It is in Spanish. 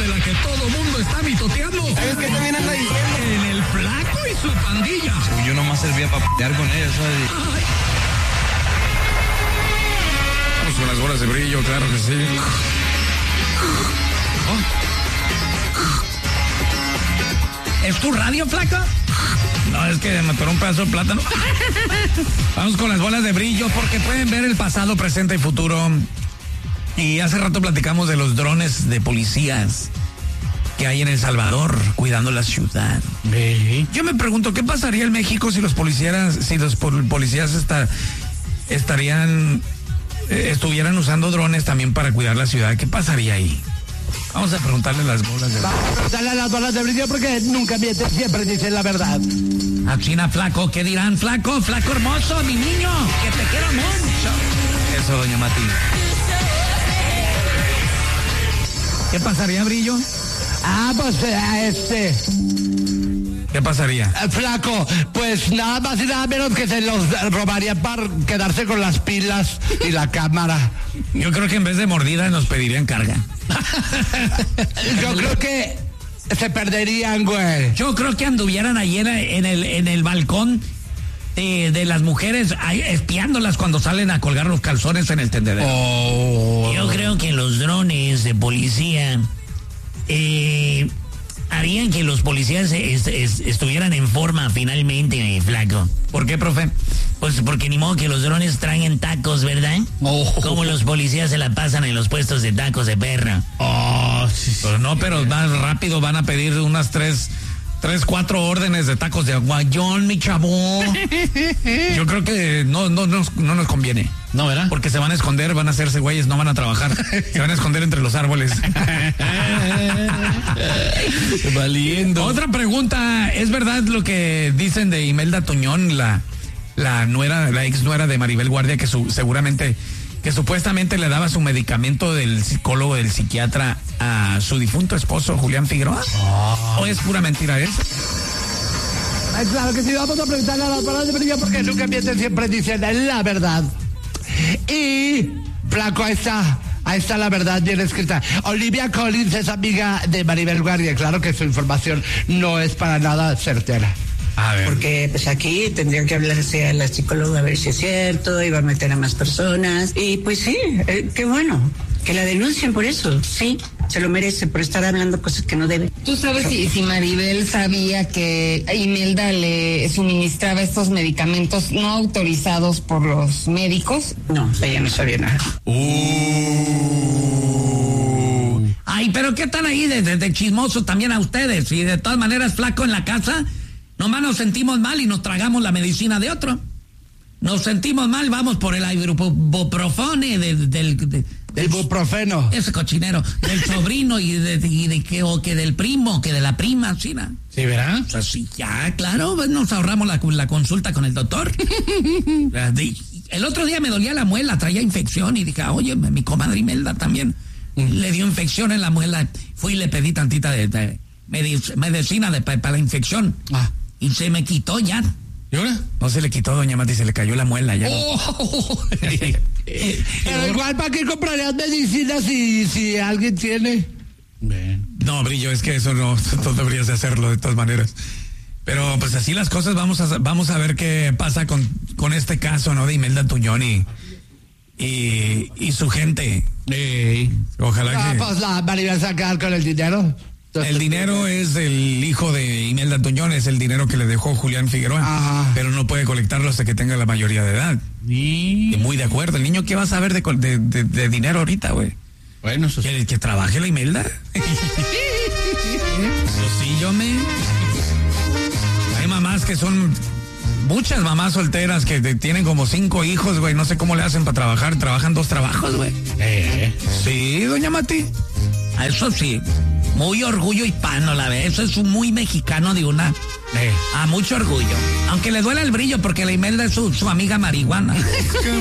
de la que todo mundo está mitoteando. ¿Sabes qué también anda diciendo? En el Flaco y su pandilla. Yo nomás servía para pelear con ellos, ¿sabes? Vamos con las bolas de brillo, claro que sí. ¿Es tu radio, Flaco? No, es que me atoró un pedazo de plátano. Vamos con las bolas de brillo porque pueden ver el pasado, presente y futuro. Y hace rato platicamos de los drones de policías que hay en El Salvador cuidando la ciudad. Yo me pregunto, ¿qué pasaría en México si los policías estuvieran usando drones también para cuidar la ciudad? ¿Qué pasaría ahí? Vamos a preguntarle las bolas de brillo. Vamos a preguntarle a las bolas de brillo porque nunca mienten, siempre dicen la verdad. A China, Flaco, ¿qué dirán? Flaco hermoso, mi niño, que te quiero mucho. Eso, doña Mati. ¿Qué pasaría, Brillo? Pues ¿Qué pasaría? Flaco, pues nada más y nada menos que se los robarían para quedarse con las pilas y la cámara. Yo creo que en vez de mordida nos pedirían carga. Yo creo que se perderían, güey. Yo creo que anduvieran ahí en el balcón de las mujeres espiándolas cuando salen a colgar los calzones en el tendedero. Yo creo que los drones de policía harían que los policías estuvieran en forma finalmente, Flaco. ¿Por qué, profe? Pues porque ni modo que los drones traen tacos, ¿verdad? Como los policías se la pasan en los puestos de tacos de perro. Sí. Pero no, pero más rápido van a pedir unas 4 órdenes de tacos de aguayón, mi chavo. Yo creo que no nos conviene. No, ¿verdad? Porque se van a esconder, van a hacerse güeyes, no van a trabajar. Se van a esconder entre los árboles. Valiendo. Otra pregunta, ¿es verdad lo que dicen de Imelda Tuñón, la ex nuera de Maribel Guardia, que supuestamente le daba su medicamento del psicólogo, del psiquiatra a su difunto esposo, Julián Figueroa? ¿O es pura mentira eso? Ay, claro que sí, vamos a preguntarle a las bolas de brillo porque nunca mienten, siempre dicen la verdad. Y, Flaco, ahí está la verdad bien escrita. Olivia Collins es amiga de Maribel Guardia, claro que su información no es para nada certera. A ver. Porque pues aquí tendrían que hablarse a la psicóloga a ver si es cierto, iba a meter a más personas. Y pues sí, qué bueno, que la denuncien por eso, sí, se lo merece por estar hablando cosas que no debe. ¿Tú sabes si Maribel sabía que Imelda le suministraba estos medicamentos no autorizados por los médicos? No, ella no sabía nada. Ay, pero ¿qué tal ahí de chismoso también a ustedes? Y de todas maneras, Flaco, en la casa, nomás nos sentimos mal y nos tragamos la medicina de otro. Nos sentimos mal, vamos por el ibuprofene del ibuprofeno. Ese cochinero, del sobrino y que del primo, que de la prima, ¿sí? ¿Sí, verá? O sea, sí, ya, claro, pues nos ahorramos la consulta con el doctor. El otro día me dolía la muela, traía infección y dije, oye, mi comadre Imelda también le dio infección en la muela. Fui y le pedí tantita de medicina para la infección. Y se me quitó ya. ¿Y ahora? No se le quitó, doña Mati, se le cayó la muela ya. Pero igual, ¿para qué comprarías medicinas si alguien tiene? No, Brillo, es que eso no deberías de hacerlo de todas maneras. Pero pues así las cosas, vamos a ver qué pasa con este caso, ¿no? De Imelda Tuñón y su gente. Ojalá que... Pues la Maribel se va a quedar con el dinero. El dinero es el hijo de Imelda Tuñón, es el dinero que le dejó Julián Figueroa. Ajá. Pero no puede colectarlo hasta que tenga la mayoría de edad. Y muy de acuerdo. El niño, ¿qué va a saber de dinero ahorita, güey? Bueno, eso sí. ¿Que trabaje la Imelda? Eso sí, hay mamás que son... Muchas mamás solteras que tienen como 5 hijos, güey. No sé cómo le hacen para trabajar. Trabajan 2 trabajos, güey. Sí, doña Mati. Eso sí. Muy orgullo hispano, la verdad. Eso es muy mexicano de una. Mucho orgullo. Aunque le duele el brillo porque la Imelda es su amiga marihuana.